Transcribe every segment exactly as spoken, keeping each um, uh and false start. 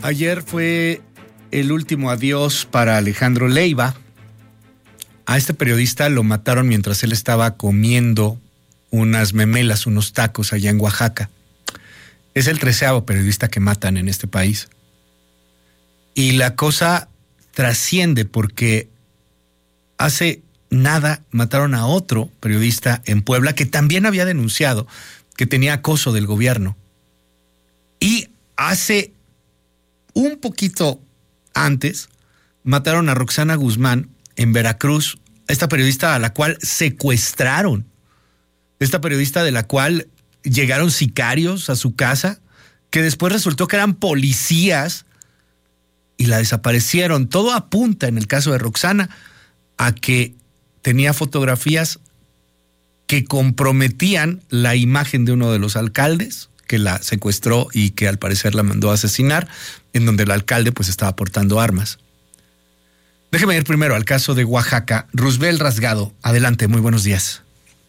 Ayer fue el último adiós para Alejandro Leiva. A este periodista lo mataron mientras él estaba comiendo unas memelas, unos tacos allá en Oaxaca. Es el treceavo periodista que matan en este país. Y la cosa trasciende porque hace nada mataron a otro periodista en Puebla que también había denunciado que tenía acoso del gobierno. Y hace un poquito antes mataron a Roxana Guzmán en Veracruz, esta periodista a la cual secuestraron, esta periodista de la cual llegaron sicarios a su casa, que después resultó que eran policías y la desaparecieron. Todo apunta en el caso de Roxana a que tenía fotografías que comprometían la imagen de uno de los alcaldes que la secuestró y que al parecer la mandó a asesinar, en donde el alcalde pues estaba portando armas. Déjeme ir primero al caso de Oaxaca. Roosevelt Rasgado, adelante, muy buenos días.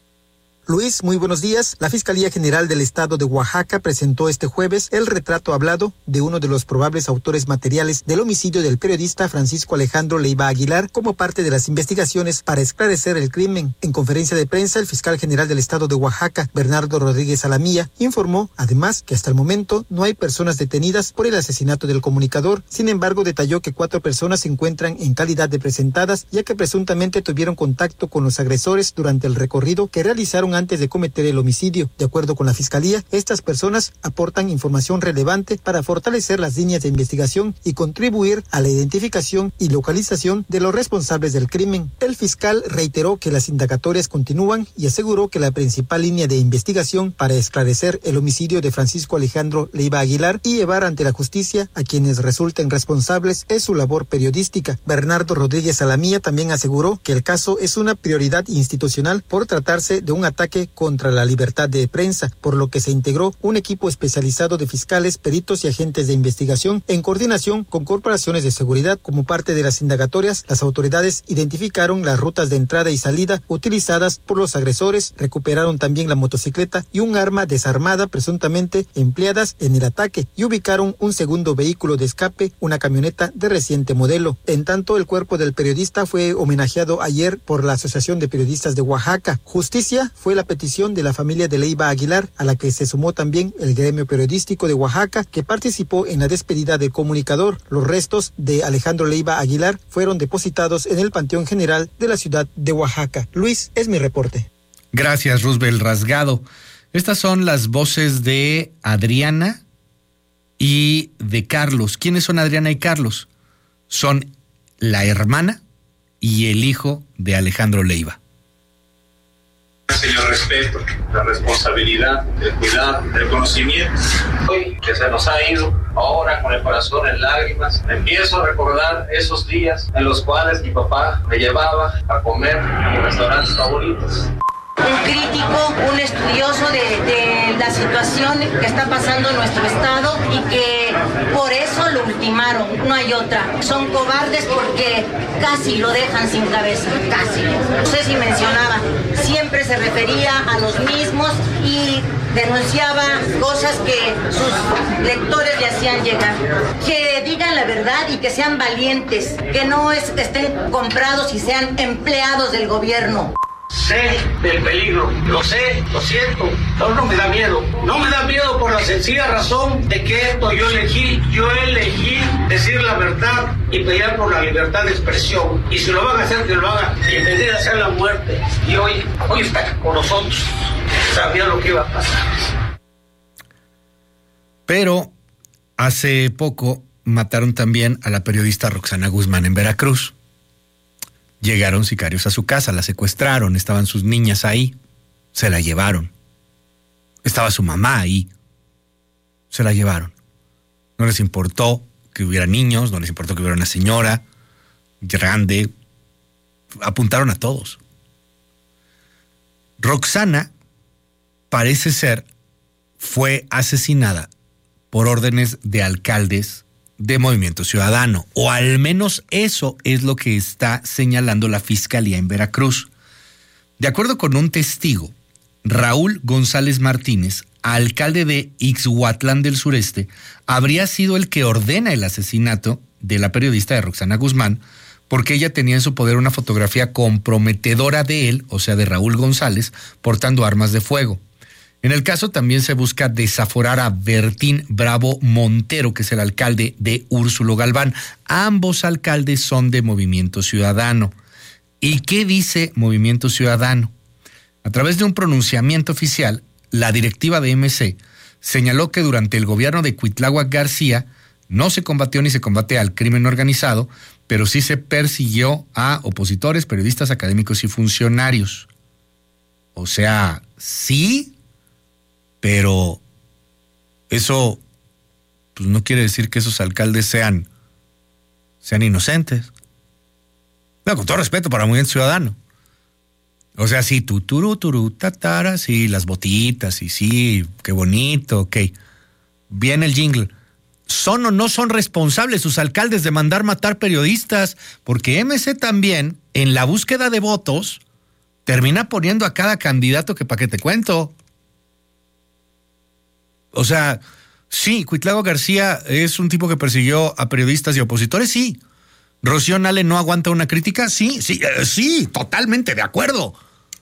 Luis, muy buenos días. La Fiscalía General del Estado de Oaxaca presentó este jueves el retrato hablado de uno de los probables autores materiales del homicidio del periodista Francisco Alejandro Leiva Aguilar como parte de las investigaciones para esclarecer el crimen. En conferencia de prensa, el fiscal general del Estado de Oaxaca, Bernardo Rodríguez Alamilla, informó además que hasta el momento no hay personas detenidas por el asesinato del comunicador. Sin embargo, detalló que cuatro personas se encuentran en calidad de presentadas, ya que presuntamente tuvieron contacto con los agresores durante el recorrido que realizaron antes de cometer el homicidio. De acuerdo con la Fiscalía, estas personas aportan información relevante para fortalecer las líneas de investigación y contribuir a la identificación y localización de los responsables del crimen. El fiscal reiteró que las indagatorias continúan y aseguró que la principal línea de investigación para esclarecer el homicidio de Francisco Alejandro Leiva Aguilar y llevar ante la justicia a quienes resulten responsables es su labor periodística. Bernardo Rodríguez Alamilla también aseguró que el caso es una prioridad institucional por tratarse de un ataque contra la libertad de prensa, por lo que se integró un equipo especializado de fiscales, peritos y agentes de investigación en coordinación con corporaciones de seguridad. Como parte de las indagatorias, las autoridades identificaron las rutas de entrada y salida utilizadas por los agresores, recuperaron también la motocicleta y un arma desarmada presuntamente empleadas en el ataque y ubicaron un segundo vehículo de escape, una camioneta de reciente modelo. En tanto, el cuerpo del periodista fue homenajeado ayer por la Asociación de Periodistas de Oaxaca. Justicia fue la petición de la familia de Leiva Aguilar, a la que se sumó también el gremio periodístico de Oaxaca, que participó en la despedida del comunicador. Los restos de Alejandro Leiva Aguilar fueron depositados en el Panteón General de la ciudad de Oaxaca. Luis, es mi reporte. Gracias, Roosevelt Rasgado. Estas son las voces de Adriana y de Carlos. ¿Quiénes son Adriana y Carlos? Son la hermana y el hijo de Alejandro Leiva. Señor, respeto, la responsabilidad, el cuidado, el conocimiento. Hoy que se nos ha ido, ahora con el corazón en lágrimas, empiezo a recordar esos días en los cuales mi papá me llevaba a comer en mis restaurantes favoritos. Un crítico, un estudioso de, de la situación que está pasando en nuestro estado y que por eso lo ultimaron, no hay otra. Son cobardes porque casi lo dejan sin cabeza, casi. No sé si mencionaba, siempre se refería a los mismos y denunciaba cosas que sus lectores le hacían llegar. Que digan la verdad y que sean valientes, que no es, estén comprados y sean empleados del gobierno. Sé del peligro, lo sé, lo siento, pero no me da miedo. No me da miedo por la sencilla razón de que esto yo elegí, yo elegí decir la verdad y pelear por la libertad de expresión. Y si lo van a hacer, que lo hagan, y en vez de hacer la muerte. Y hoy, hoy está con nosotros. Sabía lo que iba a pasar. Pero hace poco mataron también a la periodista Roxana Guzmán en Veracruz. Llegaron sicarios a su casa, la secuestraron, estaban sus niñas ahí, se la llevaron. Estaba su mamá ahí, se la llevaron. No les importó que hubiera niños, no les importó que hubiera una señora grande, apuntaron a todos. Roxana, parece ser, fue asesinada por órdenes de alcaldes de Movimiento Ciudadano, o al menos eso es lo que está señalando la Fiscalía en Veracruz. De acuerdo con un testigo, Raúl González Martínez, alcalde de Ixhuatlán del Sureste, habría sido el que ordena el asesinato de la periodista de Roxana Guzmán, porque ella tenía en su poder una fotografía comprometedora de él, o sea, de Raúl González, portando armas de fuego. En el caso también se busca desaforar a Bertín Bravo Montero, que es el alcalde de Úrsulo Galván. Ambos alcaldes son de Movimiento Ciudadano. ¿Y qué dice Movimiento Ciudadano? A través de un pronunciamiento oficial, la directiva de M C señaló que durante el gobierno de Cuitláhuac García no se combatió ni se combate al crimen organizado, pero sí se persiguió a opositores, periodistas, académicos y funcionarios. O sea, sí, pero eso pues, no quiere decir que esos alcaldes sean, sean inocentes. No, con todo respeto para Movimiento Ciudadano. O sea, sí, tu turu, turu, tatara, sí, las botitas, y sí, qué bonito, ok. Bien el jingle. ¿Son o no son responsables sus alcaldes de mandar matar periodistas? Porque M C también, en la búsqueda de votos, termina poniendo a cada candidato que pa' qué te cuento. O sea, sí, Cuitláhuac García es un tipo que persiguió a periodistas y opositores, sí. ¿Rocío Nale no aguanta una crítica? Sí, sí, eh, sí, totalmente de acuerdo.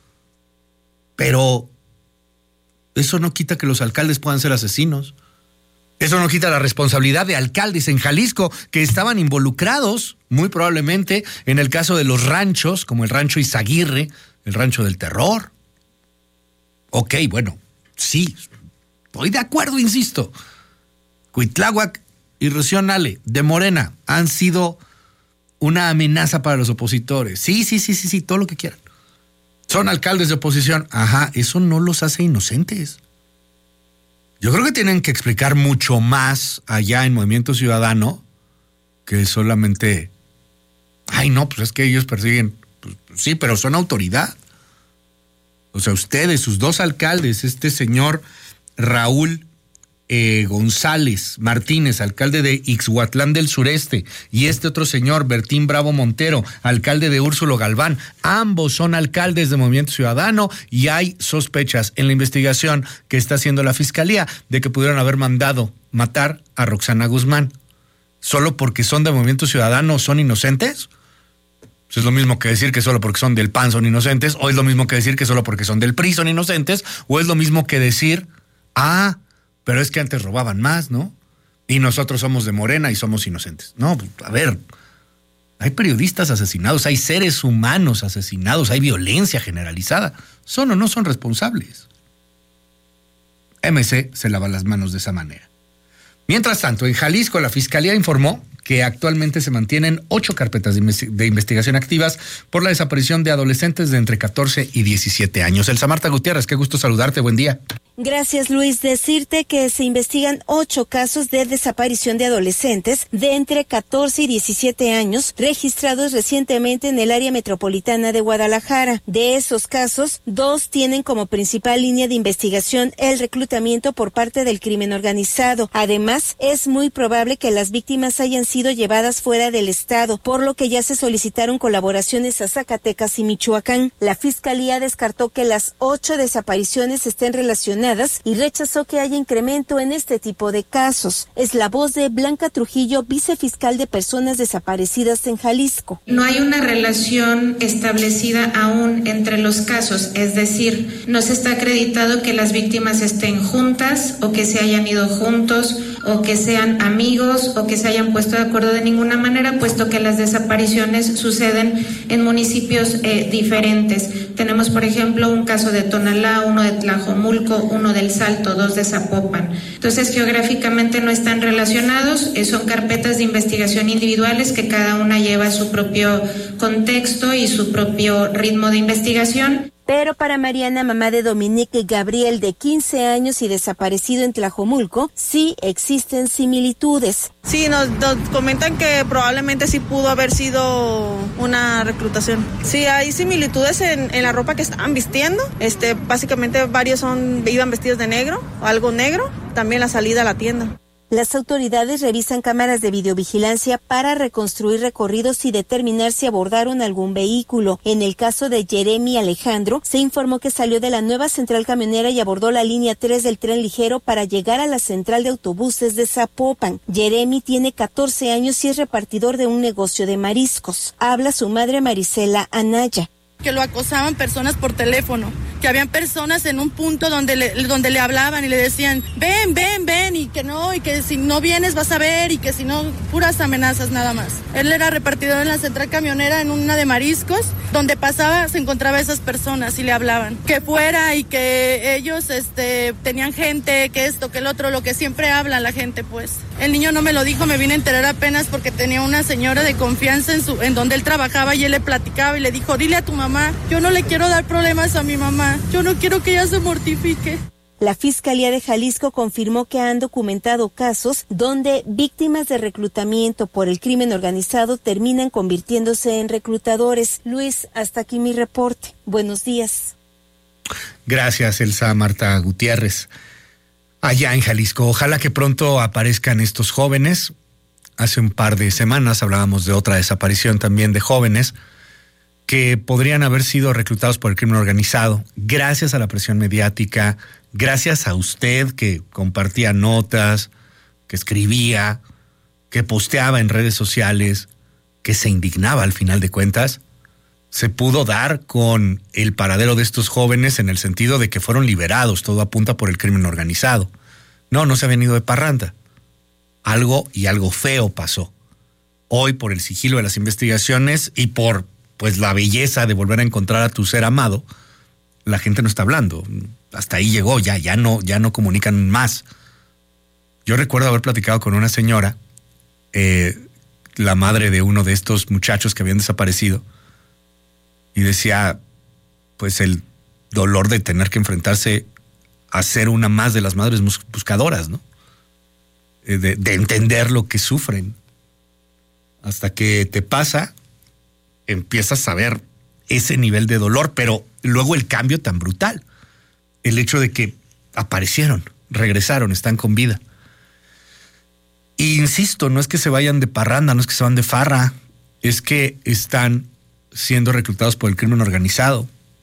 Pero eso no quita que los alcaldes puedan ser asesinos. Eso no quita la responsabilidad de alcaldes en Jalisco que estaban involucrados, muy probablemente, en el caso de los ranchos, como el rancho Izaguirre, el rancho del terror. Ok, bueno, sí, estoy de acuerdo, insisto. Cuitláhuac y Rocío Nale, de Morena, han sido una amenaza para los opositores. Sí, sí, sí, sí, sí, todo lo que quieran. Son alcaldes de oposición. Ajá, eso no los hace inocentes. Yo creo que tienen que explicar mucho más allá en Movimiento Ciudadano que solamente, ay no, pues es que ellos persiguen, pues, sí, pero son autoridad. O sea, ustedes, sus dos alcaldes, este señor Raúl eh, González Martínez, alcalde de Ixhuatlán del Sureste, y este otro señor, Bertín Bravo Montero, alcalde de Úrsulo Galván, ambos son alcaldes de Movimiento Ciudadano y hay sospechas en la investigación que está haciendo la Fiscalía de que pudieron haber mandado matar a Roxana Guzmán. ¿Solo porque son de Movimiento Ciudadano son inocentes? Pues es lo mismo que decir que solo porque son del P A N son inocentes, o es lo mismo que decir que solo porque son del P R I son inocentes, o es lo mismo que decir, ah, pero es que antes robaban más, ¿no? Y nosotros somos de Morena y somos inocentes. No, a ver, hay periodistas asesinados, hay seres humanos asesinados, hay violencia generalizada. ¿Son o no son responsables? M C se lava las manos de esa manera. Mientras tanto, en Jalisco, la Fiscalía informó que actualmente se mantienen ocho carpetas de, investi- de investigación activas por la desaparición de adolescentes de entre catorce y diecisiete años. Elsa Marta Gutiérrez, qué gusto saludarte, buen día. Gracias, Luis. Decirte que se investigan ocho casos de desaparición de adolescentes de entre catorce y diecisiete años registrados recientemente en el área metropolitana de Guadalajara. De esos casos, dos tienen como principal línea de investigación el reclutamiento por parte del crimen organizado. Además, es muy probable que las víctimas hayan sido llevadas fuera del estado, por lo que ya se solicitaron colaboraciones a Zacatecas y Michoacán. La Fiscalía descartó que las ocho desapariciones estén relacionadas y rechazó que haya incremento en este tipo de casos. Es la voz de Blanca Trujillo, vicefiscal de personas desaparecidas en Jalisco. No hay una relación establecida aún entre los casos, es decir, no se está acreditado que las víctimas estén juntas o que se hayan ido juntos o que sean amigos o que se hayan puesto de acuerdo de ninguna manera, puesto que las desapariciones suceden en municipios eh, diferentes. Tenemos, por ejemplo, un caso de Tonalá, uno de Tlajomulco, uno del Salto, dos de Zapopan. Entonces, geográficamente no están relacionados, eh, son carpetas de investigación individuales que cada una lleva su propio contexto y su propio ritmo de investigación. Pero para Mariana, mamá de Dominique Gabriel, de quince años y desaparecido en Tlajomulco, sí existen similitudes. Sí, nos, nos comentan que probablemente sí pudo haber sido una reclutación. Sí, hay similitudes en, en la ropa que estaban vistiendo. Este, básicamente varios son iban vestidos de negro, o algo negro. También la salida a la tienda. Las autoridades revisan cámaras de videovigilancia para reconstruir recorridos y determinar si abordaron algún vehículo. En el caso de Jeremy Alejandro, se informó que salió de la nueva central camionera y abordó la línea tres del tren ligero para llegar a la central de autobuses de Zapopan. Jeremy tiene catorce años y es repartidor de un negocio de mariscos. Habla su madre Marisela Anaya. Que lo acosaban personas por teléfono, que habían personas en un punto donde le, donde le hablaban y le decían, ven, ven, ven, y que no, y que si no vienes vas a ver, y que si no, puras amenazas nada más. Él era repartidor en la central camionera en una de mariscos, donde pasaba, se encontraba a esas personas y le hablaban, que fuera y que ellos este, tenían gente, que esto, que el otro, lo que siempre habla la gente, pues. El niño no me lo dijo, me vine a enterar apenas porque tenía una señora de confianza en, su, en donde él trabajaba y él le platicaba y le dijo, dile a tu mamá. Mamá, yo no le quiero dar problemas a mi mamá, yo no quiero que ella se mortifique. La Fiscalía de Jalisco confirmó que han documentado casos donde víctimas de reclutamiento por el crimen organizado terminan convirtiéndose en reclutadores. Luis, hasta aquí mi reporte. Buenos días. Gracias, Elsa Marta Gutiérrez. Allá en Jalisco, ojalá que pronto aparezcan estos jóvenes. Hace un par de semanas hablábamos de otra desaparición también de jóvenes que podrían haber sido reclutados por el crimen organizado, gracias a la presión mediática, gracias a usted que compartía notas, que escribía, que posteaba en redes sociales, que se indignaba al final de cuentas, se pudo dar con el paradero de estos jóvenes en el sentido de que fueron liberados, todo apunta por el crimen organizado. No, no se habían ido de parranda. Algo y algo feo pasó. Hoy, por el sigilo de las investigaciones y por pues la belleza de volver a encontrar a tu ser amado, la gente no está hablando. Hasta ahí llegó, ya, ya no, ya no comunican más. Yo recuerdo haber platicado con una señora, eh, la madre de uno de estos muchachos que habían desaparecido, y decía, pues el dolor de tener que enfrentarse a ser una más de las madres buscadoras, ¿no? Eh, de, de entender lo que sufren. Hasta que te pasa, empiezas a ver ese nivel de dolor, pero luego el cambio tan brutal. El hecho de que aparecieron, regresaron, están con vida. E insisto, no es que se vayan de parranda, no es que se van de farra, es que están siendo reclutados por el crimen organizado.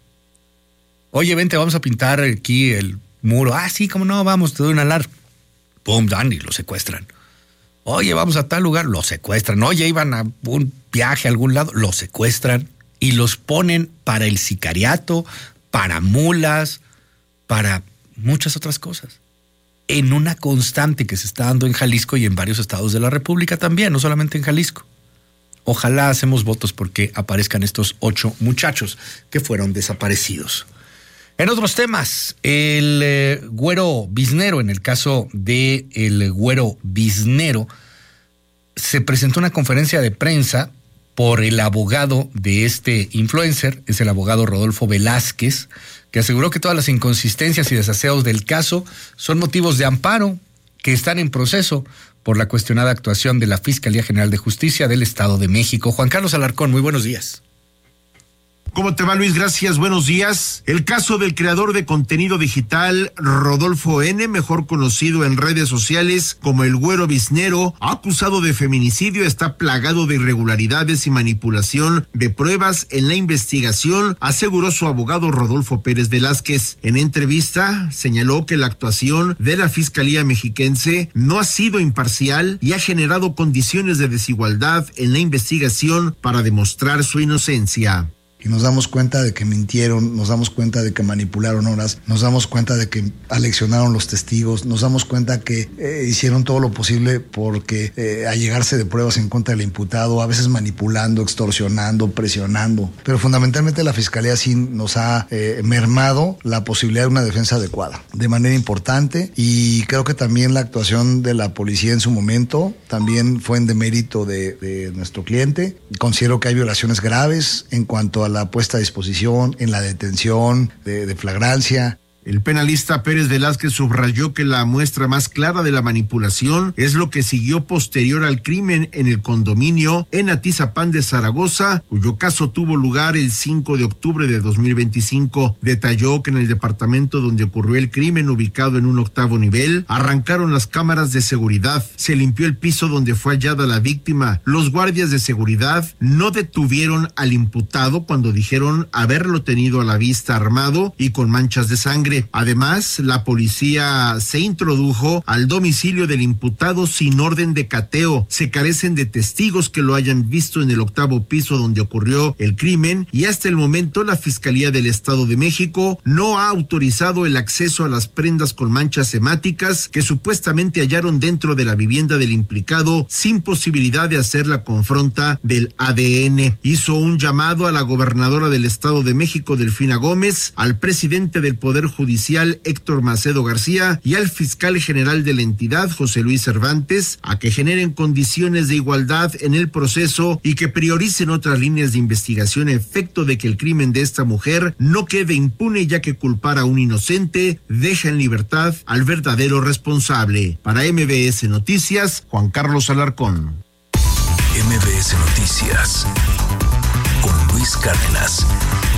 Oye, vente, vamos a pintar aquí el muro. Ah, sí, cómo no, vamos, te doy un alar. Pum, Dani, lo secuestran. Oye, vamos a tal lugar, lo secuestran. Oye, iban a un viaje a algún lado, lo secuestran y los ponen para el sicariato, para mulas, para muchas otras cosas. En una constante que se está dando en Jalisco y en varios estados de la República también, no solamente en Jalisco. Ojalá hacemos votos porque aparezcan estos ocho muchachos que fueron desaparecidos. En otros temas, el eh, Güero Biznero, en el caso de el Güero Biznero, se presentó una conferencia de prensa por el abogado de este influencer, es el abogado Rodolfo Velázquez, que aseguró que todas las inconsistencias y desaseos del caso son motivos de amparo que están en proceso por la cuestionada actuación de la Fiscalía General de Justicia del Estado de México. Juan Carlos Alarcón, muy buenos días. ¿Cómo te va, Luis? Gracias, buenos días. El caso del creador de contenido digital Rodolfo N., mejor conocido en redes sociales como el Güero Biznero, acusado de feminicidio, está plagado de irregularidades y manipulación de pruebas en la investigación, aseguró su abogado Rodolfo Pérez Velázquez. En entrevista, señaló que la actuación de la Fiscalía Mexiquense no ha sido imparcial y ha generado condiciones de desigualdad en la investigación para demostrar su inocencia. Y nos damos cuenta de que mintieron, nos damos cuenta de que manipularon horas, nos damos cuenta de que aleccionaron los testigos, nos damos cuenta que eh, hicieron todo lo posible porque eh, allegarse de pruebas en contra del imputado, a veces manipulando, extorsionando, presionando. Pero fundamentalmente la Fiscalía sí nos ha eh, mermado la posibilidad de una defensa adecuada, de manera importante, y creo que también la actuación de la policía en su momento también fue en demérito de, de nuestro cliente. Considero que hay violaciones graves en cuanto a la puesta a disposición, en la detención de, de flagrancia. El penalista Pérez Velázquez subrayó que la muestra más clara de la manipulación es lo que siguió posterior al crimen en el condominio en Atizapán de Zaragoza, cuyo caso tuvo lugar el cinco de octubre de dos mil veinticinco. Detalló que en el departamento donde ocurrió el crimen, ubicado en un octavo nivel, arrancaron las cámaras de seguridad, se limpió el piso donde fue hallada la víctima. Los guardias de seguridad no detuvieron al imputado cuando dijeron haberlo tenido a la vista armado y con manchas de sangre. Además, la policía se introdujo al domicilio del imputado sin orden de cateo. Se carecen de testigos que lo hayan visto en el octavo piso donde ocurrió el crimen y hasta el momento la Fiscalía del Estado de México no ha autorizado el acceso a las prendas con manchas hemáticas que supuestamente hallaron dentro de la vivienda del implicado sin posibilidad de hacer la confronta del A D N. Hizo un llamado a la gobernadora del Estado de México, Delfina Gómez, al presidente del Poder Judicial, Héctor Macedo García, y al fiscal general de la entidad, José Luis Cervantes, a que generen condiciones de igualdad en el proceso y que prioricen otras líneas de investigación a efecto de que el crimen de esta mujer no quede impune, ya que culpar a un inocente deja en libertad al verdadero responsable. Para M B S Noticias, Juan Carlos Alarcón. M B S Noticias con Luis Cárdenas.